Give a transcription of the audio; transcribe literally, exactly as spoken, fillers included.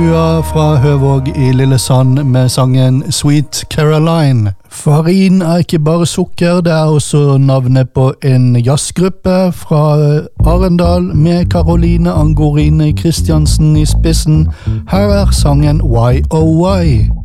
Fra Høvåg i Lillesand med sangen Sweet Caroline. Farin er ikke bare sukker, det er også navnet på en jazzgruppe fra Arendal med Caroline Angorine Christiansen i spissen. Her er sangen Why Oh Why.